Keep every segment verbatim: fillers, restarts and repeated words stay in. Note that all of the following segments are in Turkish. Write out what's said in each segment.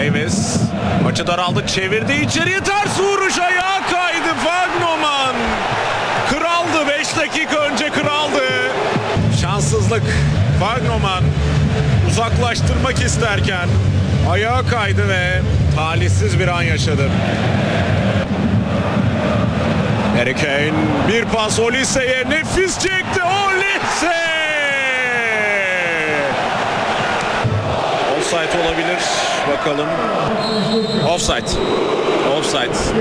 Davis maçı daraldı, çevirdi içeriye, ters vuruş, ayağa kaydı. Wagnerman kraldı, beş dakika önce kraldı. Şanssızlık. Wagnerman uzaklaştırmak isterken ayağa kaydı ve talihsiz bir an yaşadı. Harry Kane bir pas Olise'ye, nefis çekti Olise. Offside olabilir. Bakalım. Offside. Offside.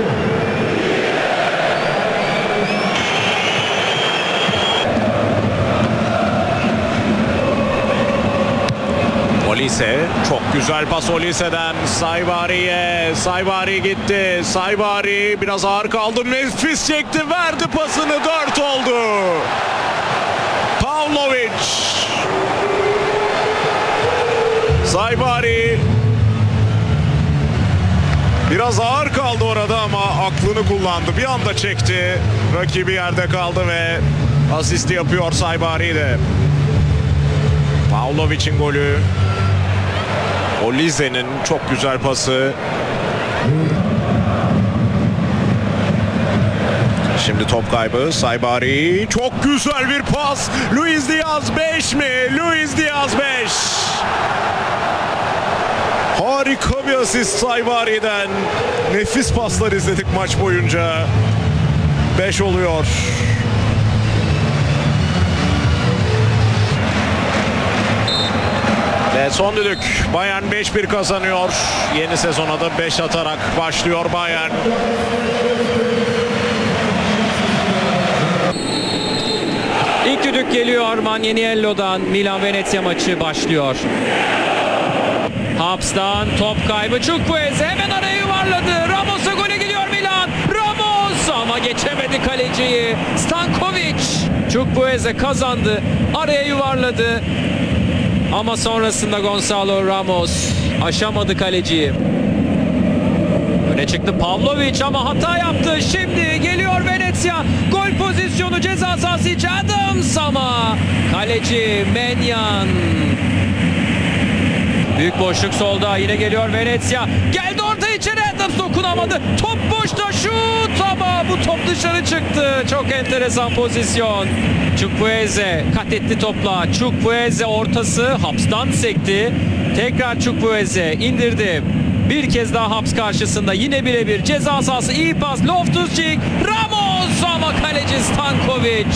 Olise, çok güzel pas Olise'den Saibari'ye. Saibari gitti. Saibari biraz ağır kaldı. Nefis çekti, verdi pasını, dört oldu. Pavlovic. Saibari biraz ağır kaldı orada ama aklını kullandı. Bir anda çekti. Rakibi yerde kaldı ve asisti yapıyor Saibari de. Pavlovic'in golü. Olise'nin çok güzel pası. Şimdi top kaybı. Saibari, çok güzel bir pas. Luis Diaz beş mi? Luis Diaz beş. Harika bir asist Saibari'den. Nefis paslar izledik maç boyunca. beş oluyor. Ve son düdük. Bayern beş bir kazanıyor. Yeni sezona da beş atarak başlıyor Bayern. İlk düdük geliyor Manianiello'dan. Milan-Venezia maçı başlıyor. Haps'tan top kaybı. Chukwueze hemen araya yuvarladı. Ramos'a gole gidiyor Milan. Ramos ama geçemedi kaleciyi. Stankovic. Chukwueze kazandı. Araya yuvarladı. Ama sonrasında Gonzalo Ramos aşamadı kaleciyi. Öne çıktı Pavlovic ama hata yaptı. Şimdi geliyor Venezia. Gol pozisyonu ceza sahası içi. Adams ama kaleci Menyan. Büyük boşluk solda. Yine geliyor Venezia. Geldi orta içeri. Adams dokunamadı. Top boşta, şut ama bu top dışarı çıktı. Çok enteresan pozisyon. Chukwueze kat etti topla. Chukwueze ortası Haps'tan sekti. Tekrar Chukwueze indirdi. Bir kez daha Haps karşısında. Yine birebir ceza sahası. İyi pas. Loftus-Cheek. Ramos ama kaleci Stankovic.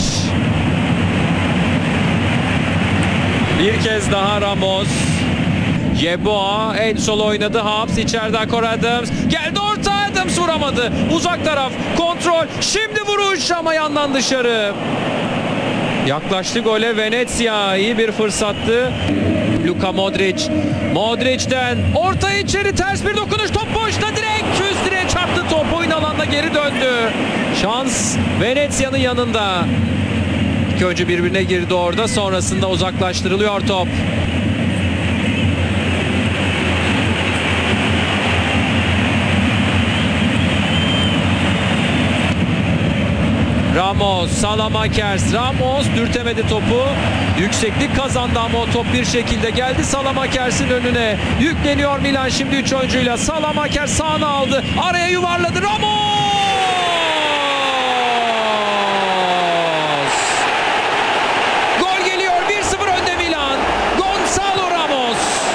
Bir kez daha Ramos. Yeboah en sol oynadı. Haps içeriden Cor Adams. Geldi orta, Adams vuramadı. Uzak taraf kontrol. Şimdi vuruş ama yandan dışarı. Yaklaştı gole Venezia. İyi bir fırsattı. Luka Modric. Modric'ten orta içeri, ters bir dokunuş. Top boşta, direkt düz direğe çarptı top. Oyun alanda geri döndü. Şans Venezia'nın yanında. İlk önce birbirine girdi orada. Sonrasında uzaklaştırılıyor top. Ramos, Salamakers. Ramos dürtemedi topu. Yükseklik kazandı ama o top bir şekilde geldi Salamakers'in önüne. Yükleniyor Milan şimdi üç oyuncuyla. Salamakers sağına aldı. Araya yuvarladı. Ramos! Gol geliyor. bir sıfır önde Milan. Gonzalo Ramos.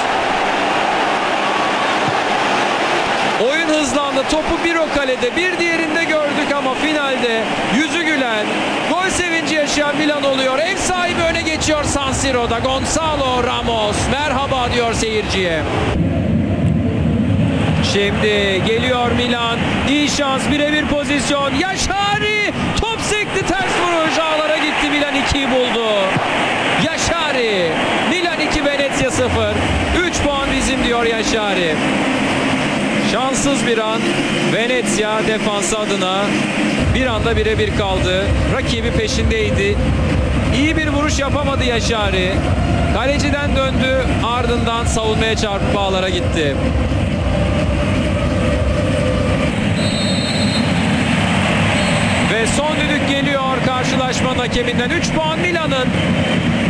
Oyun hızlandı. Topu bir o kalede, bir diğerinde gördük ama finalde yüzü gülen, gol sevinci yaşayan Milan oluyor. Ev sahibi öne geçiyor San Siro'da. Gonzalo Ramos merhaba diyor seyirciye. Şimdi geliyor Milan. İyi şans, birebir pozisyon. Yaşari top sekti, ters vuruş ağlara gitti. Milan ikiyi buldu. Yaşari. Milan iki, Venezia sıfır. üç puan bizim diyor Yaşari. Şanssız bir an Venezia defansı adına. Bir anda birebir kaldı. Rakibi peşindeydi. İyi bir vuruş yapamadı Yaşari. Kaleciden döndü. Ardından savunmaya çarpıp ağlara gitti. Ve son düdük geliyor karşılaşmanın hakeminden. üç puan Milan'ın.